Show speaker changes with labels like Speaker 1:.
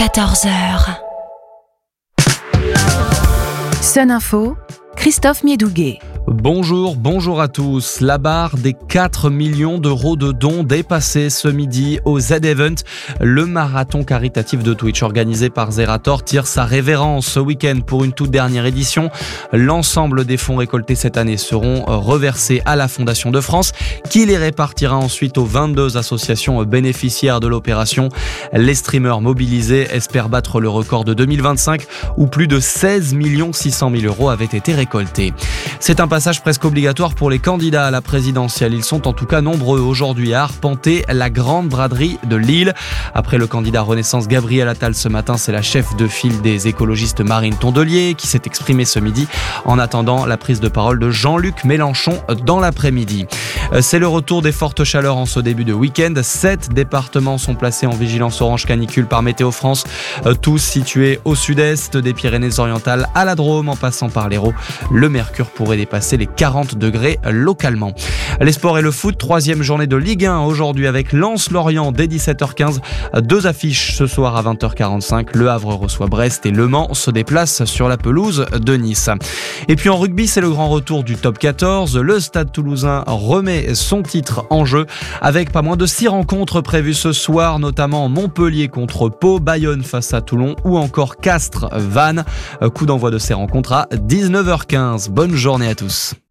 Speaker 1: 14h. Sun Info, Christophe Miedouguet.
Speaker 2: Bonjour à tous. La barre des 4 millions d'euros de dons dépassée ce midi au Z-Event. Le marathon caritatif de Twitch organisé par Zerator tire sa révérence ce week-end pour une toute dernière édition. L'ensemble des fonds récoltés cette année seront reversés à la Fondation de France qui les répartira ensuite aux 22 associations bénéficiaires de l'opération. Les streamers mobilisés espèrent battre le record de 2025 où plus de 16 600 000 euros avaient été récoltés. C'est un passage presque obligatoire pour les candidats à la présidentielle. Ils sont en tout cas nombreux aujourd'hui à arpenter la grande braderie de Lille. Après le candidat Renaissance Gabriel Attal ce matin, c'est la chef de file des écologistes Marine Tondelier qui s'est exprimée ce midi en attendant la prise de parole de Jean-Luc Mélenchon dans l'après-midi. C'est le retour des fortes chaleurs en ce début de week-end. 7 départements sont placés en vigilance orange canicule par Météo France, tous situés au sud-est des Pyrénées-Orientales à la Drôme en passant par l'Hérault. Le mercure pourrait dépasser les 40 degrés localement. Les sports et le foot, 3e journée de Ligue 1 aujourd'hui avec Lens-Lorient dès 17h15. 2 affiches ce soir à 20h45. Le Havre reçoit Brest et Le Mans se déplace sur la pelouse de Nice. Et puis en rugby, c'est le grand retour du top 14. Le Stade Toulousain remet son titre en jeu avec pas moins de 6 rencontres prévues ce soir, notamment Montpellier contre Pau, Bayonne face à Toulon ou encore Castres-Vannes. Coup d'envoi de ces rencontres à 19h15. Bonne journée à tous.